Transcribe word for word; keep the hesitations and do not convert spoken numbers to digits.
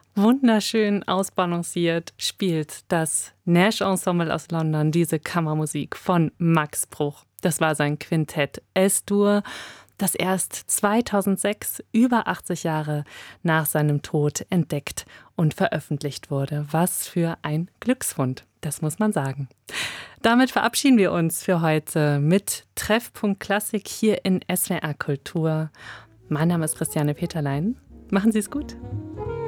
Wunderschön ausbalanciert spielt das Nash Ensemble aus London diese Kammermusik von Max Bruch. Das war sein Quintett S-Dur, das erst zweitausendsechs, über achtzig Jahre nach seinem Tod, entdeckt und veröffentlicht wurde. Was für ein Glücksfund, das muss man sagen. Damit verabschieden wir uns für heute mit Treffpunkt Klassik hier in S W R Kultur. Mein Name ist Christiane Peterlein. Machen Sie es gut.